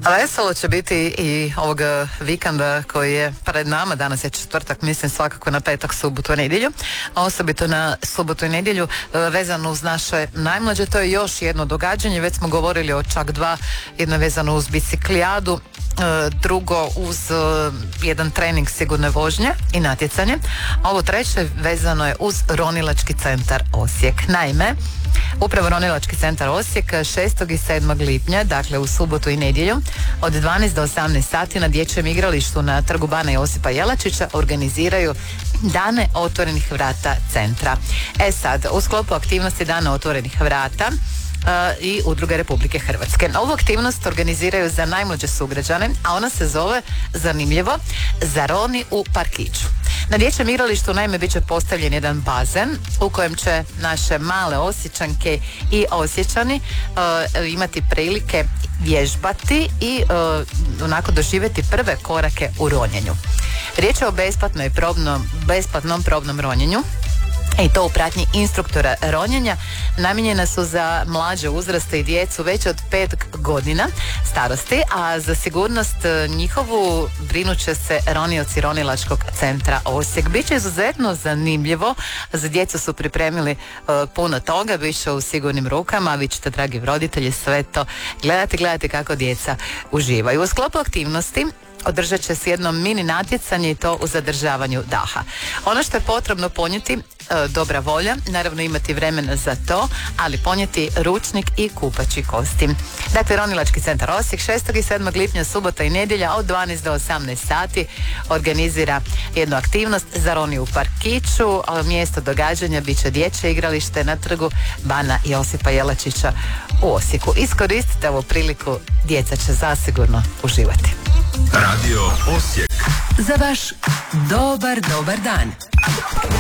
A veselo će biti i ovog vikenda koji je pred nama. Danas je četvrtak, mislim svakako na petak, subotu i nedjelju. A osobito na subotu i nedjelju vezano uz naše najmlađe. To je još jedno događanje. Već smo govorili o čak dva. Jedno je vezano uz biciklijadu, drugo uz jedan trening sigurne vožnje i natjecanje. A ovo treće vezano je uz Ronilački centar Osijek. Naime, upravo Ronilački centar Osijek 6. i 7. lipnja, dakle u subotu i nedjelju, od 12 do 18 sati na dječjem igralištu na Trgu bana Josipa Jelačića organiziraju Dane otvorenih vrata centra. Sad, u sklopu aktivnosti Dana otvorenih vrata i Udruge Republike Hrvatske. Ovu aktivnost organiziraju za najmlađe sugrađane, a ona se zove, zanimljivo, Zaroni u parkiću. Na dječjem igralištu naime bit će postavljen jedan bazen u kojem će naše male Osječanke i Osječani imati prilike vježbati i onako doživjeti prve korake u ronjenju. Riječ je o besplatnom probnom ronjenju, i to u pratnji instruktora ronjenja. Namijenjena su za mlađe uzraste i djecu već od 5 godina starosti, a za sigurnost njihovu brinut će se ronioci Ronilačkog centra Osijek. Biće izuzetno zanimljivo, za djecu su pripremili puno toga, bit će u sigurnim rukama, vi ćete, dragi roditelji, sve to gledati kako djeca uživaju. U sklopu aktivnosti održat će se jedno mini natjecanje i to u zadržavanju daha. Ono što je potrebno ponijeti, dobra volja, naravno imati vremena za to, ali ponijeti ručnik i kupaći kostim. Dakle, Ronilački centar Osijek 6. i 7. lipnja, subota i nedjelja od 12 do 18 sati organizira jednu aktivnost za Roni u parkiću. Mjesto događanja bit će dječje igralište na Trgu bana Josipa Jelačića u Osijeku. Iskoristite ovu priliku, djeca će zasigurno uživati. Radio Osijek. Za vaš dobar dan.